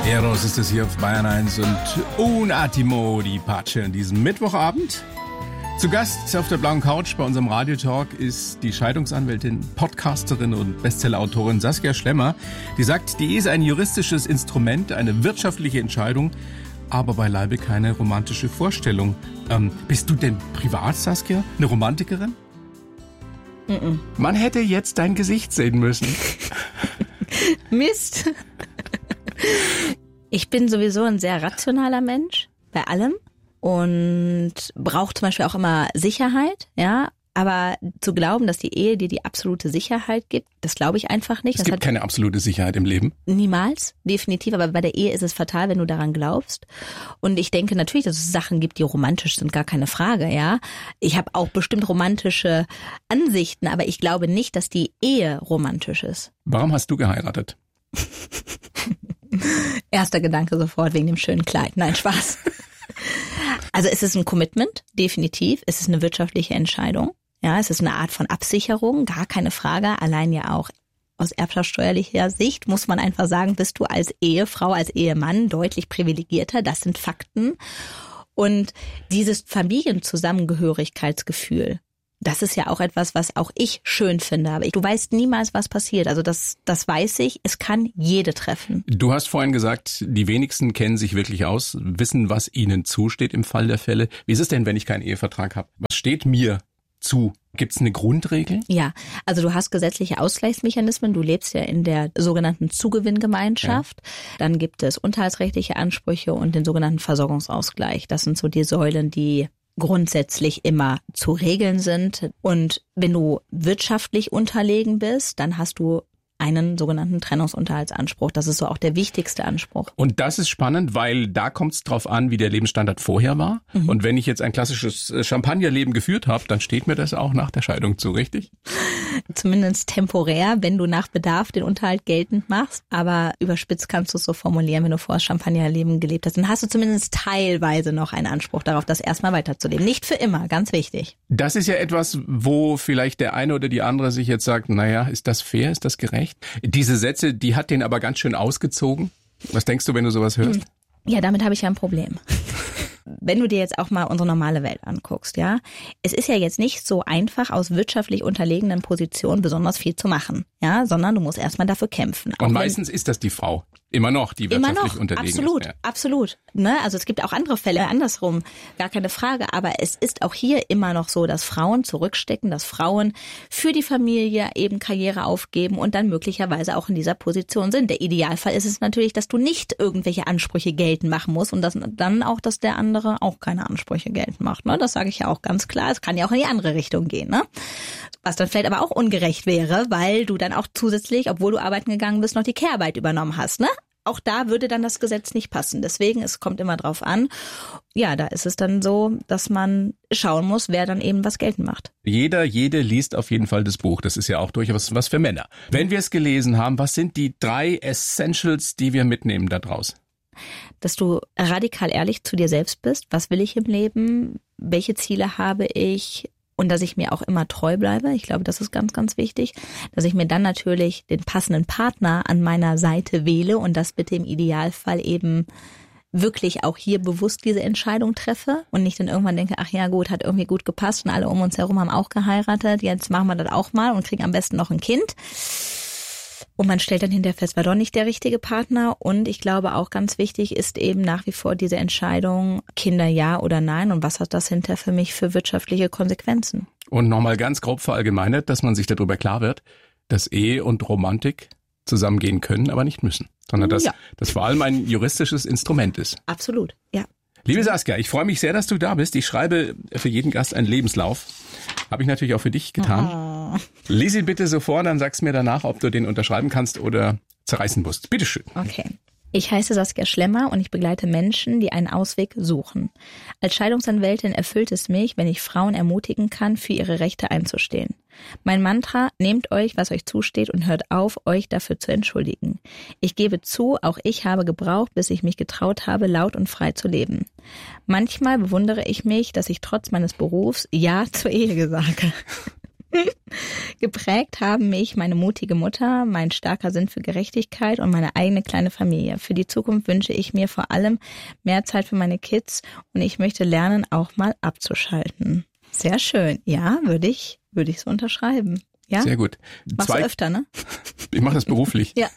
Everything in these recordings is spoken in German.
Eros ist es hier auf Bayern 1 und Un Attimo, die Patsche an diesem Mittwochabend. Zu Gast auf der blauen Couch bei unserem Radiotalk ist die Scheidungsanwältin, Podcasterin und Bestsellerautorin Saskia Schlemmer. Die sagt, die Ehe ist ein juristisches Instrument, eine wirtschaftliche Entscheidung, aber beileibe keine romantische Vorstellung. Bist du denn privat, Saskia, eine Romantikerin? Man hätte jetzt dein Gesicht sehen müssen. Mist. Ich bin sowieso ein sehr rationaler Mensch bei allem und brauche zum Beispiel auch immer Sicherheit, ja. Aber zu glauben, dass die Ehe dir die absolute Sicherheit gibt, das glaube ich einfach nicht. Es gibt keine absolute Sicherheit im Leben. Niemals, definitiv. Aber bei der Ehe ist es fatal, wenn du daran glaubst. Und ich denke natürlich, dass es Sachen gibt, die romantisch sind, gar keine Frage, ja. Ich habe auch bestimmt romantische Ansichten, aber ich glaube nicht, dass die Ehe romantisch ist. Warum hast du geheiratet? Erster Gedanke sofort wegen dem schönen Kleid. Nein, Spaß. Also es ist ein Commitment, definitiv. Es ist eine wirtschaftliche Entscheidung. Ja, es ist eine Art von Absicherung, gar keine Frage. Allein ja auch aus erbschaftssteuerlicher Sicht muss man einfach sagen, bist du als Ehefrau, als Ehemann deutlich privilegierter. Das sind Fakten. Und dieses Familienzusammengehörigkeitsgefühl, das ist ja auch etwas, was auch ich schön finde. Aber du weißt niemals, was passiert. Also das weiß ich. Es kann jede treffen. Du hast vorhin gesagt, die wenigsten kennen sich wirklich aus, wissen, was ihnen zusteht im Fall der Fälle. Wie ist es denn, wenn ich keinen Ehevertrag habe? Was steht mir zu? Gibt es eine Grundregel? Ja, also du hast gesetzliche Ausgleichsmechanismen. Du lebst ja in der sogenannten Zugewinngemeinschaft. Ja. Dann gibt es unterhaltsrechtliche Ansprüche und den sogenannten Versorgungsausgleich. Das sind so die Säulen, die grundsätzlich immer zu regeln sind. Und wenn du wirtschaftlich unterlegen bist, dann hast du einen sogenannten Trennungsunterhaltsanspruch. Das ist so auch der wichtigste Anspruch. Und das ist spannend, weil da kommt es drauf an, wie der Lebensstandard vorher war. Mhm. Und wenn ich jetzt ein klassisches Champagnerleben geführt habe, dann steht mir das auch nach der Scheidung zu, richtig? Zumindest temporär, wenn du nach Bedarf den Unterhalt geltend machst. Aber überspitzt kannst du es so formulieren, wenn du vorher Champagnerleben gelebt hast. Dann hast du zumindest teilweise noch einen Anspruch darauf, das erstmal weiterzuleben. Nicht für immer, ganz wichtig. Das ist ja etwas, wo vielleicht der eine oder die andere sich jetzt sagt, naja, ist das fair, ist das gerecht? Diese Sätze, die hat den aber ganz schön ausgezogen. Was denkst du, wenn du sowas hörst? Ja, damit habe ich ja ein Problem. Wenn du dir jetzt auch mal unsere normale Welt anguckst, ja, es ist ja jetzt nicht so einfach, aus wirtschaftlich unterlegenen Positionen besonders viel zu machen, ja, sondern du musst erstmal dafür kämpfen. Und meistens ist das die Frau. Immer noch, die wirtschaftlich unterlegen absolut, ist. Ja. Absolut. Ne? Also es gibt auch andere Fälle andersrum, gar keine Frage. Aber es ist auch hier immer noch so, dass Frauen zurückstecken, dass Frauen für die Familie eben Karriere aufgeben und dann möglicherweise auch in dieser Position sind. Der Idealfall ist es natürlich, dass du nicht irgendwelche Ansprüche geltend machen musst und dann auch, dass der andere auch keine Ansprüche geltend macht. Ne? Das sage ich ja auch ganz klar. Es kann ja auch in die andere Richtung gehen. Ne? Was dann vielleicht aber auch ungerecht wäre, weil du dann auch zusätzlich, obwohl du arbeiten gegangen bist, noch die Care-Arbeit übernommen hast. Ne? Auch da würde dann das Gesetz nicht passen. Deswegen, es kommt immer drauf an. Ja, da ist es dann so, dass man schauen muss, wer dann eben was geltend macht. Jede liest auf jeden Fall das Buch. Das ist ja auch durchaus was für Männer. Wenn wir es gelesen haben, was sind die 3 Essentials, die wir mitnehmen da draus? Dass du radikal ehrlich zu dir selbst bist. Was will ich im Leben? Welche Ziele habe ich? Und dass ich mir auch immer treu bleibe. Ich glaube, das ist ganz, ganz wichtig. Dass ich mir dann natürlich den passenden Partner an meiner Seite wähle und das bitte im Idealfall eben wirklich auch hier bewusst diese Entscheidung treffe und nicht dann irgendwann denke, ach ja gut, hat irgendwie gut gepasst und alle um uns herum haben auch geheiratet. Jetzt machen wir das auch mal und kriegen am besten noch ein Kind. Und man stellt dann hinterher fest, war doch nicht der richtige Partner. Und ich glaube auch ganz wichtig ist eben nach wie vor diese Entscheidung, Kinder ja oder nein. Und was hat das hinterher für mich für wirtschaftliche Konsequenzen? Und nochmal ganz grob verallgemeinert, dass man sich darüber klar wird, dass Ehe und Romantik zusammengehen können, aber nicht müssen. Sondern dass das vor allem ein juristisches Instrument ist. Absolut, ja. Liebe Saskia, ich freue mich sehr, dass du da bist. Ich schreibe für jeden Gast einen Lebenslauf. Habe ich natürlich auch für dich getan. Lies ihn bitte so vor, dann sagst mir danach, ob du den unterschreiben kannst oder zerreißen musst. Bitteschön. Okay. Ich heiße Saskia Schlemmer und ich begleite Menschen, die einen Ausweg suchen. Als Scheidungsanwältin erfüllt es mich, wenn ich Frauen ermutigen kann, für ihre Rechte einzustehen. Mein Mantra: Nehmt euch, was euch zusteht und hört auf, euch dafür zu entschuldigen. Ich gebe zu, auch ich habe gebraucht, bis ich mich getraut habe, laut und frei zu leben. Manchmal bewundere ich mich, dass ich trotz meines Berufs Ja zur Ehe sage. Geprägt haben mich meine mutige Mutter, mein starker Sinn für Gerechtigkeit und meine eigene kleine Familie. Für die Zukunft wünsche ich mir vor allem mehr Zeit für meine Kids und ich möchte lernen, auch mal abzuschalten. Sehr schön. Ja, würde ich so unterschreiben. Ja? Sehr gut. Machst du öfter, ne? Ich mache das beruflich. Ja.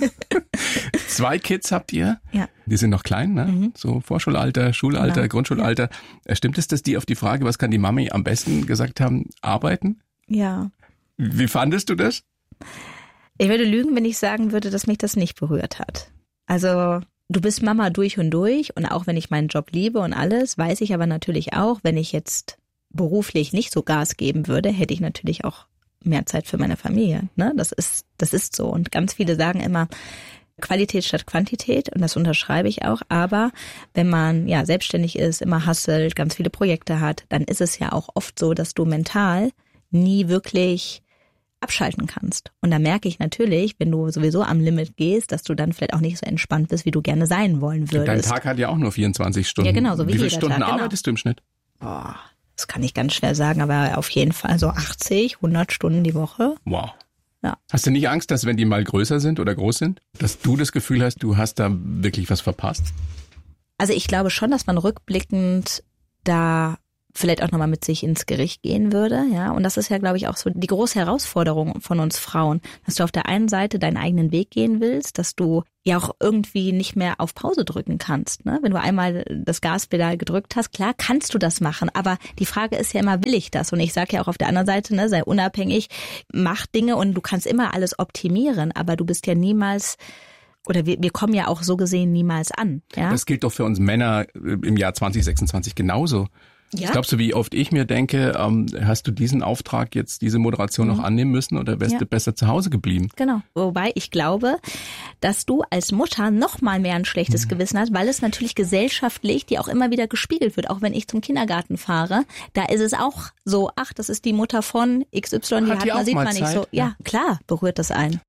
2 Kids habt ihr? Ja. Die sind noch klein, ne? Mhm. So Vorschulalter, Schulalter, Genau. Grundschulalter. Stimmt es, dass die auf die Frage, was kann die Mami am besten, gesagt haben, arbeiten? Ja. Wie fandest du das? Ich würde lügen, wenn ich sagen würde, dass mich das nicht berührt hat. Also du bist Mama durch und durch und auch wenn ich meinen Job liebe und alles, weiß ich aber natürlich auch, wenn ich jetzt beruflich nicht so Gas geben würde, hätte ich natürlich auch mehr Zeit für meine Familie. Ne? Das ist so. Und ganz viele sagen immer, Qualität statt Quantität und das unterschreibe ich auch. Aber wenn man ja selbstständig ist, immer hustelt, ganz viele Projekte hat, dann ist es ja auch oft so, dass du mental nie wirklich abschalten kannst. Und da merke ich natürlich, wenn du sowieso am Limit gehst, dass du dann vielleicht auch nicht so entspannt bist, wie du gerne sein wollen würdest. Dein Tag hat ja auch nur 24 Stunden. Ja, genau, so wie viele jeder Stunden Tag, genau. arbeitest du im Schnitt? Boah, das kann ich ganz schwer sagen, aber auf jeden Fall so 80, 100 Stunden die Woche. Wow. Ja. Hast du nicht Angst, dass wenn die mal größer sind oder groß sind, dass du das Gefühl hast, du hast da wirklich was verpasst? Also ich glaube schon, dass man rückblickend da vielleicht auch nochmal mit sich ins Gericht gehen würde, ja. Und das ist ja, glaube ich, auch so die große Herausforderung von uns Frauen, dass du auf der einen Seite deinen eigenen Weg gehen willst, dass du ja auch irgendwie nicht mehr auf Pause drücken kannst, ne? Wenn du einmal das Gaspedal gedrückt hast, klar kannst du das machen, aber die Frage ist ja immer, will ich das? Und ich sage ja auch auf der anderen Seite, ne, sei unabhängig, mach Dinge und du kannst immer alles optimieren, aber du bist ja niemals oder wir kommen ja auch so gesehen niemals an, ja. Das gilt doch für uns Männer im Jahr 2026 genauso. Ja? Glaubst du, wie oft ich mir denke, hast du diesen Auftrag jetzt, diese Moderation noch annehmen müssen oder wärst du besser zu Hause geblieben? Genau. Wobei ich glaube, dass du als Mutter noch mal mehr ein schlechtes Gewissen hast, weil es natürlich gesellschaftlich dir auch immer wieder gespiegelt wird. Auch wenn ich zum Kindergarten fahre, da ist es auch so, ach, das ist die Mutter von XY, Hat sieht man nicht so. Ja, klar, berührt das einen.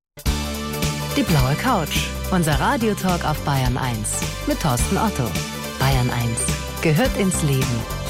Die blaue Couch. Unser Radiotalk auf Bayern 1 mit Thorsten Otto. Bayern 1 gehört ins Leben.